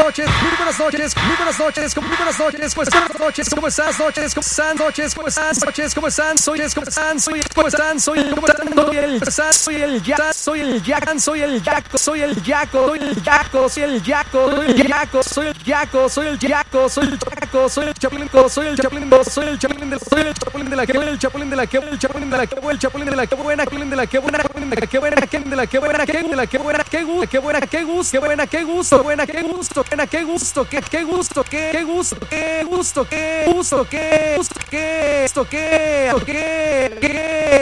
noches, muy buenas noches, muy buenas noches, muy buenas noches, pues buenas noches, ¿cómo estás? Noches, ¿cómo están? Noches, ¿cómo están? Noches, ¿cómo están? Soy el, ¿cómo están? Soy el, ¿cómo están? Soy el, ¿cómo están? Soy el Jack, soy el Jack, soy el Jack, soy el Jaco, soy el Jaco, soy el Jaco, soy el Jaco, soy el Jaco, soy el Jaco, soy el Jaco, soy el Chapulín, soy el Chapulín, soy el Chapulín de, soy el Chapulín de la que, el Chapulín de la que, el Chapulín de la que, el Chapulín de la que buena, Chapulín de la que buena, Chapulín de la que buena, Chapulín de la que buena, de la que buena, qué gusto, qué buena, qué gusto, qué buena, qué gusto, buena, qué gusto, buena, qué gusto, qué gusto, qué gusto, qué gusto, qué gusto, qué gusto, qué gusto, qué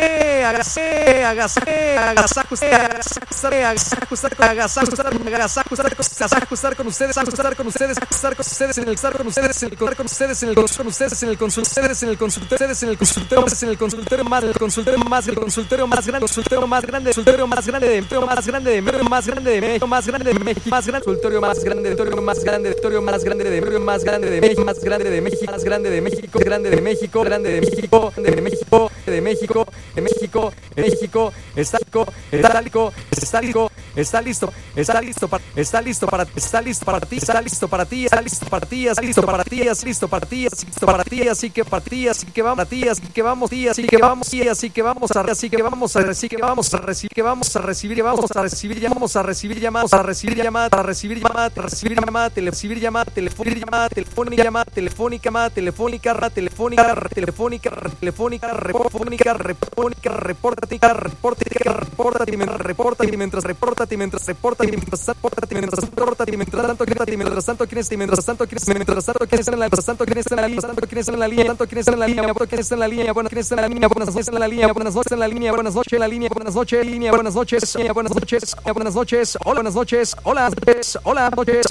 ajustar con ustedes, ajustar con ustedes, ajustar con ustedes en el estar con ustedes, en el correr con ustedes, en el con ustedes, en el consultorio, en el consultorio, en el consultorio, en el consultorio más, el consultorio más, el consultorio más grande, consultorio más grande, consultorio más grande de México, más grande de México, más grande de México, más grande de México, más grande, consultorio más grande, consultorio más grande, consultorio más grande de México, más grande de México, más grande de México, más grande de México, grande de México, grande de México, de México, de México, de México, México, está listo, está listo, está listo para, está listo para, está listo para ti, está listo para ti, está listo para ti, está listo para ti, está listo para ti, está listo para ti, así que para ti, así que vamos, así que vamos, así que vamos, así que vamos a, así que vamos a recibir, que vamos a recibir, que vamos a recibir, que vamos a recibir, vamos a recibir llamadas, a recibir llamadas, a recibir llamadas, a recibir llamada, recibir llamada telefónica, llamada telefónica, llamada telefónica, llamada telefónica, telefónica, telefónica, telefónica, repónica, repónica, repórtate, repórtate, mientras repórtate, mientras reporta, mientras repórtate, mientras reporta, mientras tanto, mientras tanto, quién está, mientras tanto, quién está, mientras tanto, quién está en la, mientras tanto, quién está en la línea, tanto, quién está en la línea, tanto, quién está en la línea, bueno, quién está en la línea, bueno, quién está en la línea, buenas noches en la línea, buenas noches en la línea, buenas noches en la línea, buenas noches en línea, buenas noches, buenas noches, buenas noches, hola, buenas noches, hola, noches, hola, noches,